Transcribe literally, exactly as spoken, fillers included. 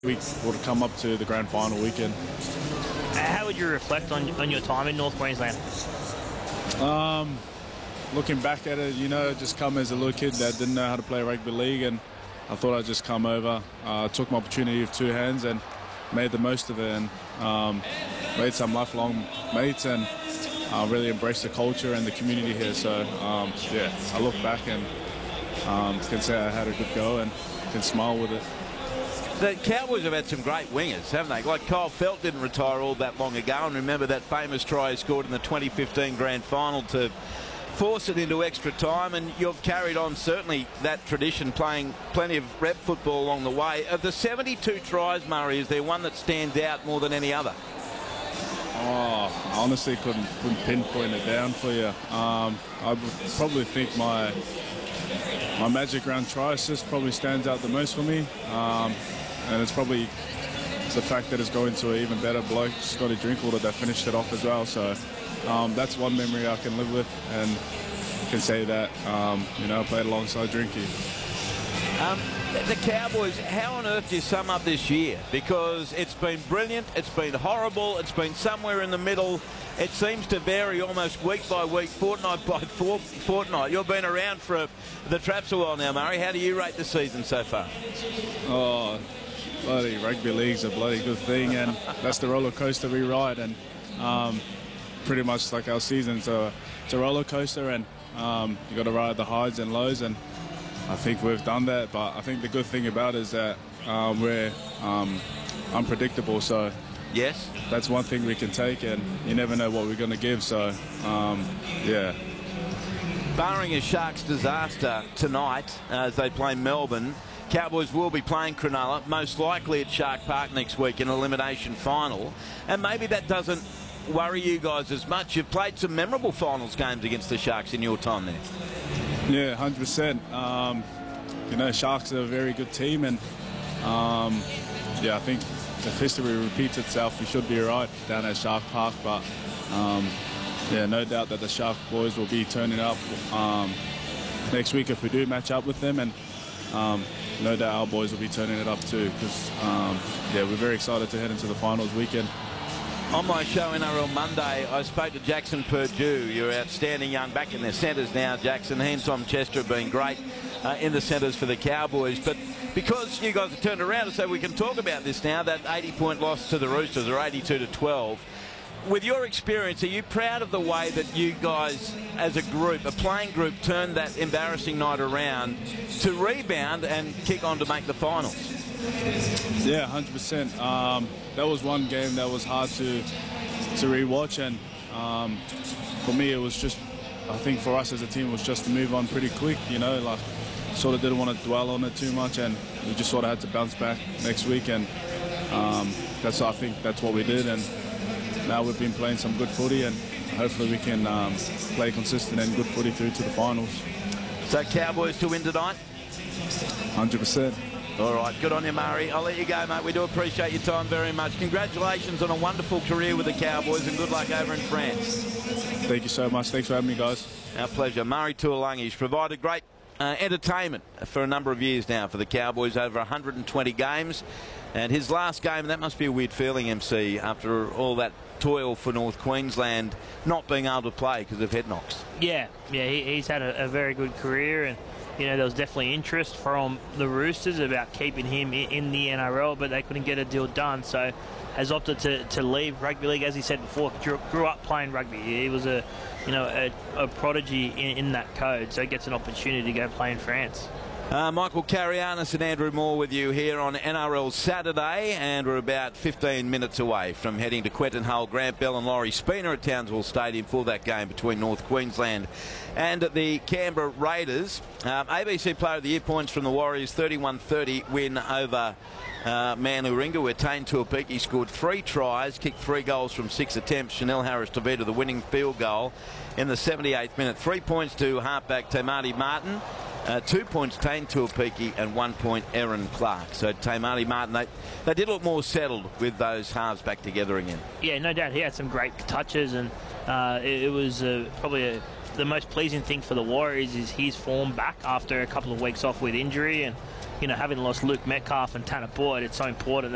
We would come up to the grand final weekend. How would you reflect on, on your time in North Queensland? Um, looking back at it, you know, just come as a little kid that didn't know how to play rugby league, and I thought I'd just come over, uh, took my opportunity with two hands and made the most of it, and um, made some lifelong mates, and uh, really embraced the culture and the community here. So um, yeah, I look back and um, can say I had a good go and can smile with it. The Cowboys have had some great wingers, haven't they? Like Kyle Felt didn't retire all that long ago, and remember that famous try he scored in the twenty fifteen grand final to force it into extra time, and you've carried on certainly that tradition, playing plenty of rep football along the way. Of the seventy-two tries, Murray, is there one that stands out more than any other? Oh, I honestly couldn't, couldn't pinpoint it down for you. Um, I would probably think my my magic round try assist probably stands out the most for me. Um, And it's probably the fact that it's going to an even better bloke, Scotty Drinkwater, that finished it off as well. So um, that's one memory I can live with, and can say that, um, you know, I played alongside Drinky. Um, the Cowboys, how on earth do you sum up this year? Because it's been brilliant, it's been horrible, it's been somewhere in the middle. It seems to vary almost week by week, fortnight by for fortnight. You've been around for a, the traps a while now, Murray. How do you rate the season so far? Oh, bloody rugby league's a bloody good thing, and that's the roller coaster we ride, and um, pretty much like our season. So it's a roller coaster, and um, you got to ride the highs and lows, and I think we've done that. But I think the good thing about it is that um, we're um, unpredictable. So yes, that's one thing we can take, and you never know what we're going to give. So um, yeah. Barring a Sharks disaster tonight as they play Melbourne, Cowboys will be playing Cronulla, most likely at Shark Park next week in an elimination final. And maybe that doesn't worry you guys as much. You've played some memorable finals games against the Sharks in your time there. Yeah, one hundred percent. Um, you know, Sharks are a very good team, and um, yeah, I think if history repeats itself, we should be right down at Shark Park. But um, yeah, no doubt that the Shark boys will be turning up um, next week if we do match up with them, and um, no doubt our boys will be turning it up too, because um, yeah, we're very excited to head into the finals weekend. On my show N R L Monday, I spoke to Jackson Purdue. You're outstanding young back in their centres now, Jackson. He and Tom Chester have been great uh, in the centres for the Cowboys. But because you guys have turned around, so we can talk about this now, that eighty point loss to the Roosters, or eighty-two to twelve. With your experience, are you proud of the way that you guys, as a group, a playing group, turned that embarrassing night around to rebound and kick on to make the finals? Yeah, one hundred percent. Um, that was one game that was hard to to rewatch, and um, for me, it was just, I think for us as a team, it was just to move on pretty quick. You know, like sort of didn't want to dwell on it too much, and we just sort of had to bounce back next week, and um, that's I think that's what we did. And now we've been playing some good footy, and hopefully we can um, play consistent and good footy through to the finals. So Cowboys to win tonight? one hundred percent. All right, good on you, Murray. I'll let you go, mate. We do appreciate your time very much. Congratulations on a wonderful career with the Cowboys, and good luck over in France. Thank you so much. Thanks for having me, guys. Our pleasure. Murray Tuolangi's provided great uh, entertainment for a number of years now for the Cowboys, over one hundred twenty games. And his last game, that must be a weird feeling, M C, after all that toil for North Queensland, not being able to play because of head knocks. Yeah, yeah, he, he's had a, a very good career, and you know there was definitely interest from the Roosters about keeping him in, in the N R L, but they couldn't get a deal done, so has opted to, to leave rugby league. As he said before, grew, grew up playing rugby. He was a you know a, a prodigy in, in that code, so he gets an opportunity to go play in France. Uh, Michael Carianis and Andrew Moore with you here on N R L Saturday, and we're about fifteen minutes away from heading to Quentin Hull. Grant Bell and Laurie Spina at Townsville Stadium for that game between North Queensland and the Canberra Raiders. Um, A B C Player of the Year points from the Warriors, thirty-one thirty win over uh, Manuringa, where Tane Tuapiki scored three tries, kicked three goals from six attempts. Chanel Harris-Tavita the winning field goal in the seventy-eighth minute. Three points to halfback Tamati Martin. Uh, two points Tane Tuapiki, and one point Aaron Clark. So Tamati Martin, they, they did look more settled with those halves back together again. Yeah, no doubt. He had some great touches, and uh, it, it was uh, probably a, the most pleasing thing for the Warriors is his form back after a couple of weeks off with injury, and you know having lost Luke Metcalf and Tanner Boyd, it's so important